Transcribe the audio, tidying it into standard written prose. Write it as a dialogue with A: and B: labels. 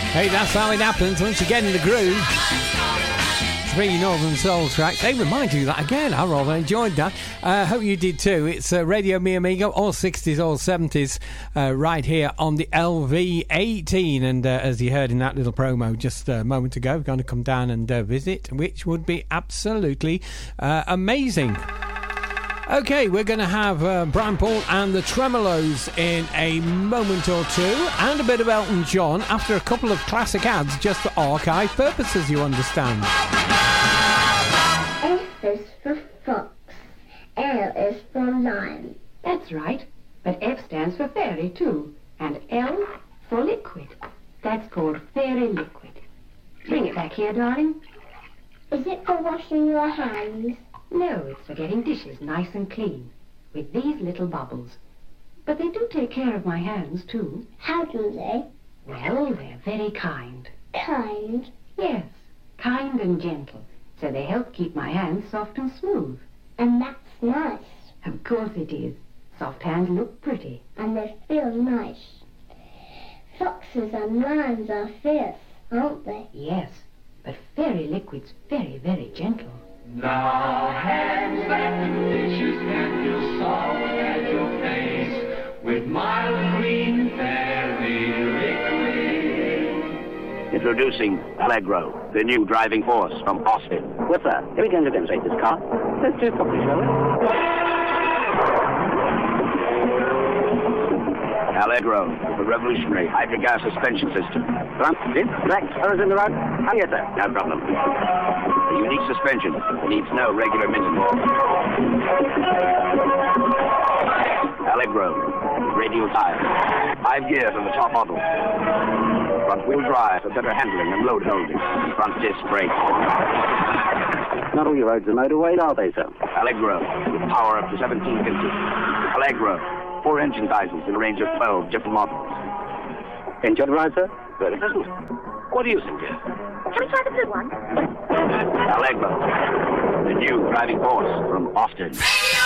A: Hey, that's how it happens once you get in the groove. 3 Northern Soul tracks. They remind you of that again. I rather enjoyed that. Hope you did too. It's Radio Mi Amigo, all 60s, all 70s, right here on the LV18. And as you heard in that little promo just a moment ago, we're going to come down and visit, which would be absolutely amazing. Okay, we're going to have Brian Paul and the Tremolos in a moment or two, and a bit of Elton John after a couple of classic ads just for archive purposes, you understand.
B: F is for fox, L is for lion.
C: That's right, but F stands for fairy too, and L for liquid. That's called fairy liquid. Bring it back here, darling.
B: Is it for washing your hands?
C: No, it's for getting dishes nice and clean, with these little bubbles. But they do take care of my hands, too.
B: How do they?
C: Well, they're very kind.
B: Kind?
C: Yes, kind and gentle, so they help keep my hands soft and smooth.
B: And that's nice.
C: Of course it is. Soft hands look pretty.
B: And they feel nice. Foxes and lions are fierce, aren't they?
C: Yes, but fairy liquid's very, very gentle.
D: Now hands that do dishes can feel soft at your face with mild green fairy liquid.
E: Introducing Allegro, the new driving force from Austin. What's that? Are we going to demonstrate this car? Let's do it properly, shall we? Allegro, the revolutionary hydrogas suspension system. Front, in, back, spurs in the road. Oh, yes, sir. No problem. A unique suspension that needs no regular maintenance. Allegro, radial tires. 5 gears on the top model. Front-wheel drive for better handling and load holding. Front disc brakes. Not all your roads are motorways, are they, sir? Allegro, with power up to 17 inches. Allegro. 4 engine diesels in a range of 12 different models. Enjoy the ride, sir? Very pleasant. What do you think, dear?
B: Can we try the blue one?
E: Allegro, the new driving force from Austin.